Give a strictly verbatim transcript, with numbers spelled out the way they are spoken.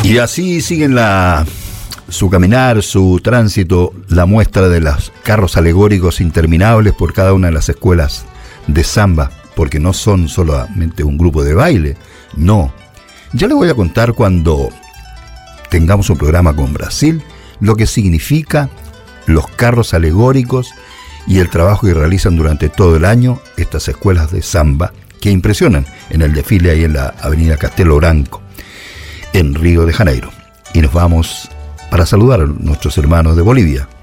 Y así siguen la, su caminar, su tránsito, la muestra de los carros alegóricos interminables por cada una de las escuelas de samba, porque no son solamente un grupo de baile, no. Ya les voy a contar cuando tengamos un programa con Brasil, lo que significa los carros alegóricos y el trabajo que realizan durante todo el año estas escuelas de samba que impresionan en el desfile ahí en la avenida Castelo Branco, en Río de Janeiro. Y nos vamos para saludar a nuestros hermanos de Bolivia.